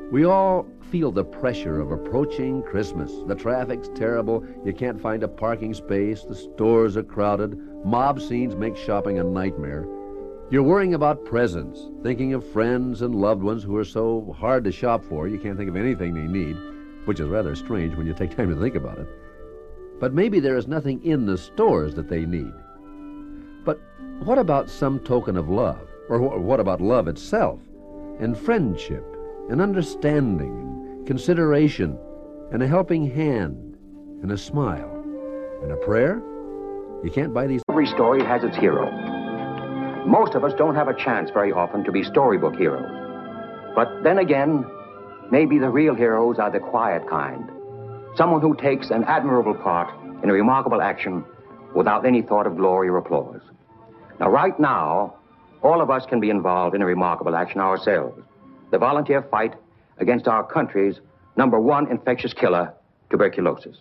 We all feel the pressure of approaching Christmas. The traffic's terrible. You can't find a parking space. The stores are crowded. Mob scenes make shopping a nightmare. You're worrying about presents, thinking of friends and loved ones who are so hard to shop for you can't think of anything they need, which is rather strange when you take time to think about it. But maybe there is nothing in the stores that they need. But what about some token of love? Or what about love itself? And friendship, and understanding, and consideration, and a helping hand, and a smile, and a prayer? You can't buy these. Every story has its hero. Most of us don't have a chance very often to be storybook heroes. But then again, maybe the real heroes are the quiet kind. Someone who takes an admirable part in a remarkable action without any thought of glory or applause. Now, right now, all of us can be involved in a remarkable action ourselves. The volunteer fight against our country's #1 infectious killer, tuberculosis.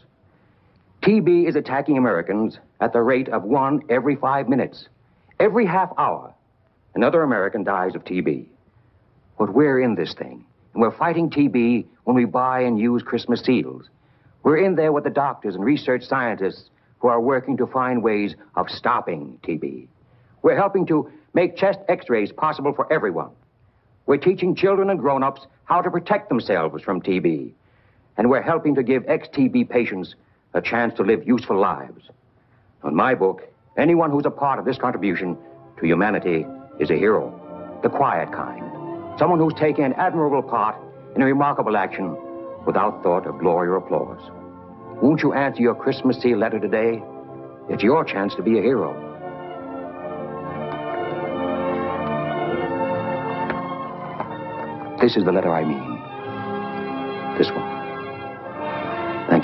TB is attacking Americans at the rate of 1 every 5 minutes. Every half hour, another American dies of TB. But we're in this thing, and we're fighting TB when we buy and use Christmas seals. We're in there with the doctors and research scientists who are working to find ways of stopping TB. We're helping to make chest x-rays possible for everyone. We're teaching children and grown-ups how to protect themselves from TB. And we're helping to give ex-TB patients a chance to live useful lives. In my book, anyone who's a part of this contribution to humanity is a hero, the quiet kind. Someone who's taken an admirable part in a remarkable action without thought of glory or applause. Won't you answer your Christmas seal letter today? It's your chance to be a hero. This is the letter I mean. This one.